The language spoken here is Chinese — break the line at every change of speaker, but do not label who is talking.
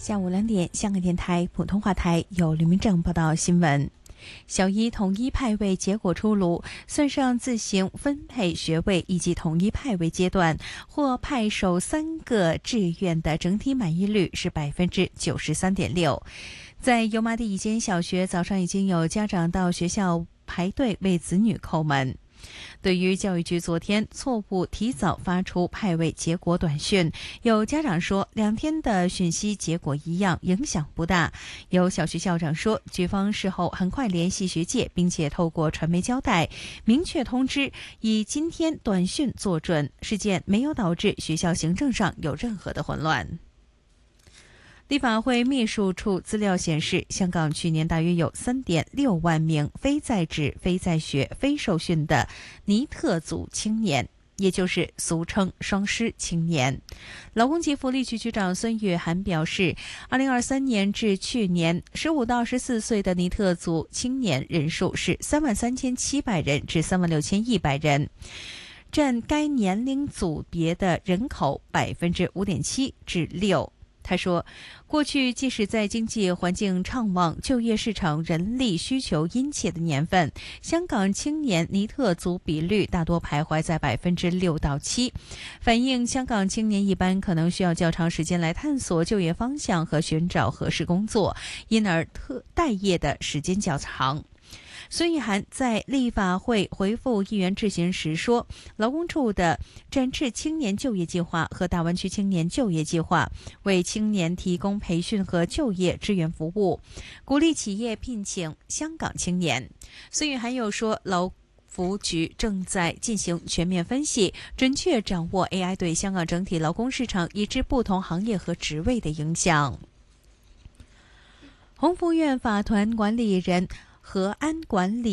下午2点，香港电台普通话台由吕明正报道新闻。小一统一派位结果出炉，算上自行分配学位以及统一派位阶段，或派首3个志愿的整体满意率是 93.6%。在油麻地一间小学，早上已经有家长到学校排队为子女叩门。对于教育局昨天错误提早发出派位结果短讯，有家长说2天的讯息结果一样，影响不大。有小学校长说，局方事后很快联系学界，并且透过传媒交代，明确通知以今天短讯作准，事件没有导致学校行政上有任何的混乱。立法会秘书处资料显示，香港去年大约有 3.6 万名非在职、非在学、非受训的尼特族青年，也就是俗称双失青年。劳工及福利局局长孙玉菡表示，2023年至去年15到14岁的尼特族青年人数是33700人至36100人，占该年龄组别的人口 5.7% 至 6%。他说，过去即使在经济环境畅旺、就业市场人力需求殷切的年份，香港青年尼特族比率大多徘徊在 6% 到 7%， 反映香港青年一般可能需要较长时间来探索就业方向和寻找合适工作，因而待业的时间较长。孙玉菡在立法会回复议员质询时说，劳工处的展翅青年就业计划和大湾区青年就业计划为青年提供培训和就业支援服务，鼓励企业聘请香港青年。孙玉菡又说，劳福局正在进行全面分析，准确掌握 AI 对香港整体劳工市场以至不同行业和职位的影响。宏福院法团管理人和安管理